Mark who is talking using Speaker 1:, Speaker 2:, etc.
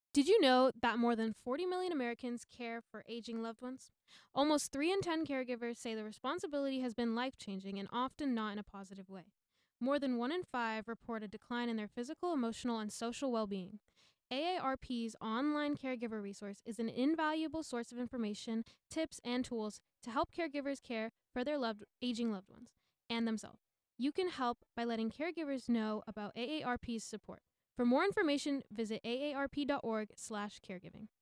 Speaker 1: Did you know that more than 40 million Americans care for aging loved ones? Almost 3 in 10 caregivers say the responsibility has been life changing and often not in a positive way. More than 1 in 5 report a decline in their physical, emotional, and social well being. AARP's online caregiver resource is an invaluable source of information, tips, and tools to help caregivers care for their aging loved ones and themselves. You can help by letting caregivers know about AARP's support. For more information, visit aarp.org/caregiving.